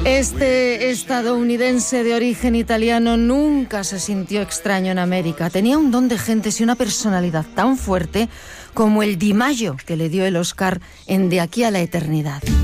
Este estadounidense de origen italiano nunca se sintió extraño en América. Tenía un don de gentes y una personalidad tan fuerte como el Di Maggio que le dio el Oscar en De aquí a la eternidad.